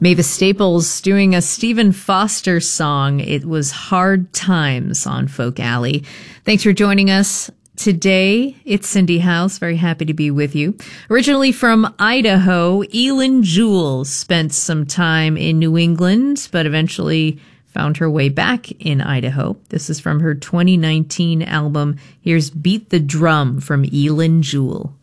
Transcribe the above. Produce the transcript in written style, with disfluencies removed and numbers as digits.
Mavis Staples doing a Stephen Foster song. It was Hard Times on Folk Alley. Thanks for joining us today. It's Cindy House. Very happy to be with you. Originally from Idaho, Elin Jewell spent some time in New England, but eventually found her way back in Idaho. This is from her 2019 album. Here's Beat the Drum from Elin Jewell.